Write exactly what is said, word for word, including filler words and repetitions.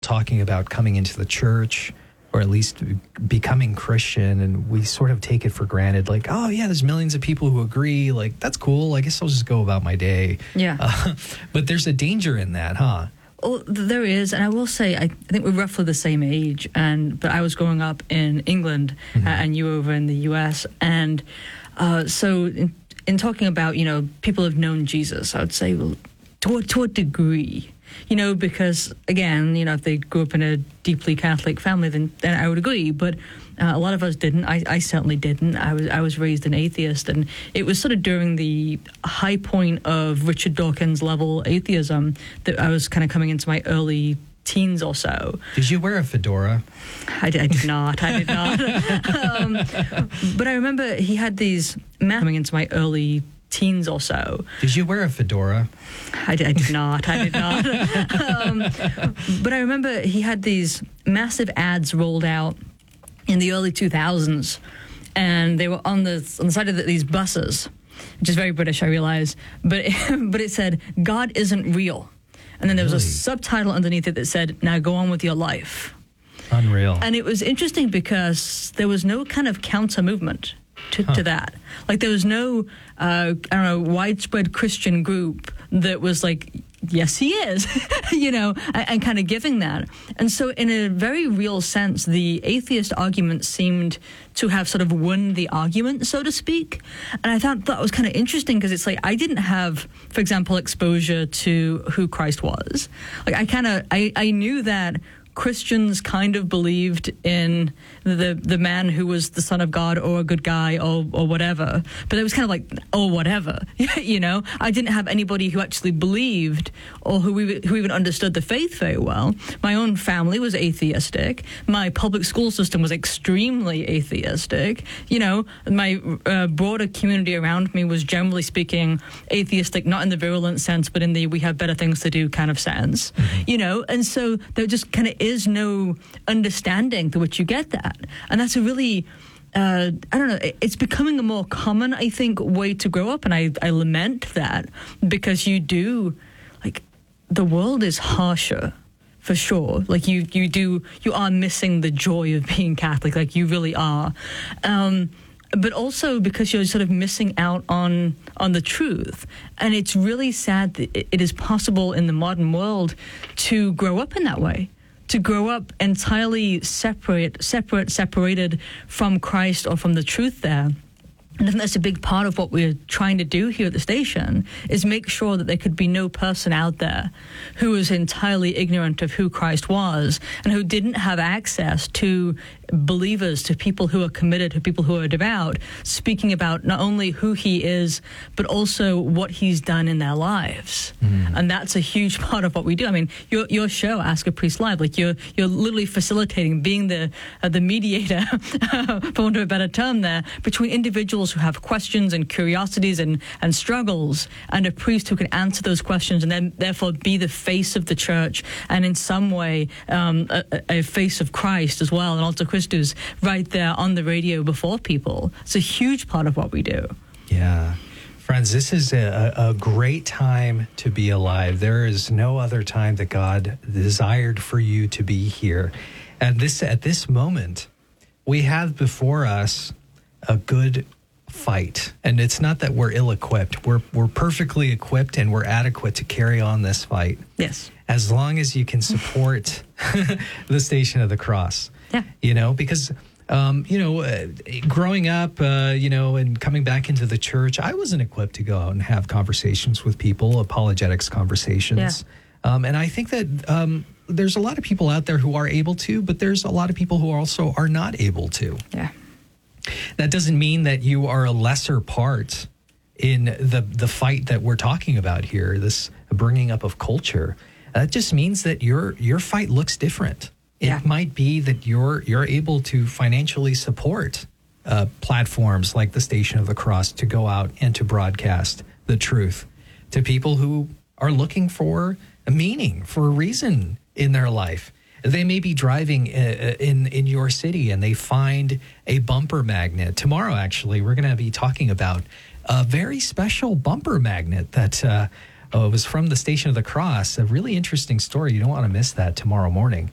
talking about coming into the church or at least becoming Christian, and we sort of take it for granted, like, oh yeah, there's millions of people who agree, like, that's cool, I guess I'll just go about my day. Yeah. Uh, but there's a danger in that, huh? Well, there is, and I will say, I, I think we're roughly the same age, and but I was growing up in England, mm-hmm. uh, and you over in the U S, and uh, so in, in talking about, you know, people have known Jesus, I would say, well, to, a, to a degree, you know, because, again, you know, if they grew up in a deeply Catholic family, then, then I would agree, but uh, a lot of us didn't. I, I certainly didn't. I was I was raised an atheist, and it was sort of during the high point of Richard Dawkins level atheism that I was kind of coming into my early teens or so. Did you wear a fedora? I, I did not. I did not. um, but I remember he had these coming into my early teens or so. Did you wear a fedora? I, I did not. I did not. um, but I remember he had these massive ads rolled out in the early two thousands, and they were on the on the side of the, these buses, which is very British, I realize. But it, but it said, "God isn't real," and then there was Really? a subtitle underneath it that said, "Now go on with your life." Unreal. And it was interesting because there was no kind of counter movement to, huh. to that. Like, there was no, uh, I don't know, widespread Christian group that was like, yes, he is, you know, and, and kind of giving that. And so in a very real sense, the atheist argument seemed to have sort of won the argument, so to speak. And I thought that was kind of interesting because it's like, I didn't have, for example, exposure to who Christ was. Like, I kind of, I, I knew that Christians kind of believed in the the man who was the son of God or a good guy or or whatever, but it was kind of like, oh, whatever, you know. I didn't have anybody who actually believed or who we, who even understood the faith very well. My own family was atheistic. My public school system was extremely atheistic. You know, my uh, broader community around me was generally speaking atheistic, not in the virulent sense, but in the we have better things to do kind of sense. Mm-hmm. You know, and so there just kind of is no understanding to which you get that. And that's a really, uh, I don't know, it's becoming a more common, I think, way to grow up. And I, I lament that because you do, like, the world is harsher, for sure. Like, you, you do, you are missing the joy of being Catholic, like, you really are. Um, but also because you're sort of missing out on on the truth. And it's really sad that it is possible in the modern world to grow up in that way. To grow up entirely separate, separate, separated from Christ or from the truth there. And I think that's a big part of what we're trying to do here at the station, is make sure that there could be no person out there who was entirely ignorant of who Christ was and who didn't have access to believers, to people who are committed, to people who are devout, speaking about not only who he is, but also what he's done in their lives. Mm. And that's a huge part of what we do. I mean, your your show, Ask a Priest Live, like you're you're literally facilitating, being the uh, the mediator, for want of a better term there, between individuals who have questions and curiosities and, and struggles, and a priest who can answer those questions and then therefore be the face of the church and in some way um, a, a face of Christ as well, and also Christus right there on the radio before people. It's a huge part of what we do. Yeah. Friends, this is a, a great time to be alive. There is no other time that God desired for you to be here. And this at this moment, we have before us a good fight. And it's not that we're ill-equipped. We're we're perfectly equipped and we're adequate to carry on this fight. Yes. As long as you can support the Station of the Cross. Yeah. You know, because, um, you know, uh, growing up, uh, you know, and coming back into the church, I wasn't equipped to go out and have conversations with people, apologetics conversations. Yeah. Um, and I think that um, there's a lot of people out there who are able to, but there's a lot of people who also are not able to. Yeah. That doesn't mean that you are a lesser part in the the fight that we're talking about here, this bringing up of culture. That just means that your your fight looks different. It yeah. might be that you're you're able to financially support uh, platforms like the Station of the Cross to go out and to broadcast the truth to people who are looking for a meaning, for a reason in their life. They may be driving in in your city and they find a bumper magnet. Tomorrow, actually, we're going to be talking about a very special bumper magnet that uh, uh, was from the Station of the Cross. A really interesting story. You don't want to miss that tomorrow morning.